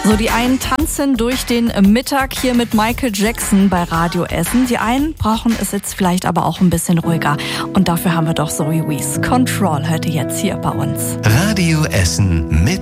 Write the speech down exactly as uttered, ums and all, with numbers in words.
So, die einen tanzen durch den Mittag hier mit Michael Jackson bei Radio Essen. Die einen brauchen es jetzt vielleicht aber auch ein bisschen ruhiger. Und dafür haben wir doch Zoe Wees. Control heute jetzt hier bei uns. Radio Essen mit